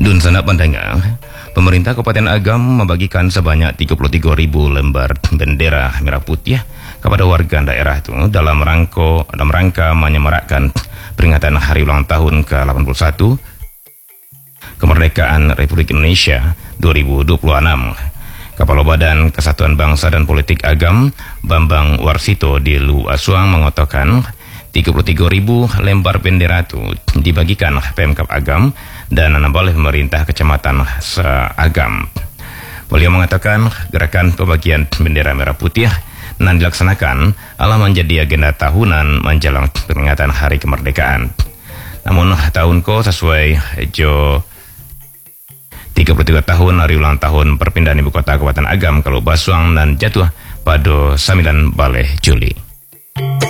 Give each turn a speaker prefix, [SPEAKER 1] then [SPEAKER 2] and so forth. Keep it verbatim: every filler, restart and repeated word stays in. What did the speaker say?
[SPEAKER 1] Dun sana pendengar, pemerintah Kabupaten Agam membagikan sebanyak tiga puluh tiga ribu lembar bendera merah putih kepada warga daerah itu dalam rangka dalam rangka menyemarakkan peringatan hari ulang tahun ke delapan puluh satu kemerdekaan Republik Indonesia dua ribu dua puluh enam. Kepala Badan Kesatuan Bangsa dan Politik Agam, Bambang Warsito di Lu Aswang mengatakan tiga puluh tiga ribu lembar bendera itu dibagikan Pemkab Agam dan oleh pemerintah Kecamatan Agam. Beliau mengatakan gerakan pembagian bendera merah putih nan dilaksanakan adalah menjadi agenda tahunan menjelang peringatan Hari Kemerdekaan. Namun tahun ko sesuai jo tiga puluh tiga tahun hari ulang tahun perpindahan ibu kota Kabupaten Agam kalau Basuang dan jatuh pada sembilan Balai Juli.